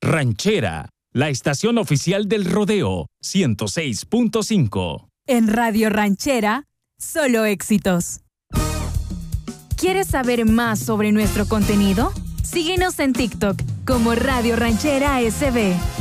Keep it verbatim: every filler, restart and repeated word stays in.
Ranchera, la estación oficial del rodeo, ciento seis punto cinco. En Radio Ranchera, solo éxitos. ¿Quieres saber más sobre nuestro contenido? Síguenos en TikTok como Radio Ranchera S B.